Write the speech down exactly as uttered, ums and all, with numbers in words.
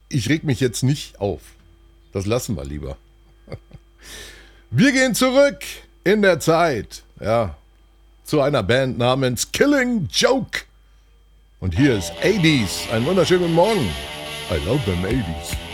ich reg mich jetzt nicht auf. Das lassen wir lieber. Wir gehen zurück in der Zeit, ja, zu einer Band namens Killing Joke. Und hier ist achtziger. Einen wunderschönen guten Morgen. I love them achtziger.